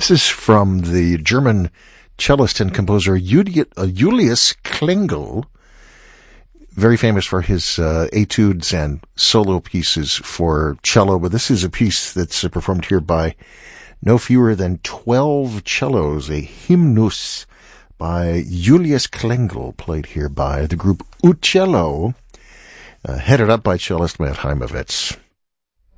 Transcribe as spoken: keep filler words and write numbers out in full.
This is from the German cellist and composer Julius Klengel, very famous for his uh, etudes and solo pieces for cello, but this is a piece that's uh, performed here by no fewer than twelve cellos, a hymnus by Julius Klengel, played here by the group Uccello, uh, headed up by cellist Matt Heimovitz.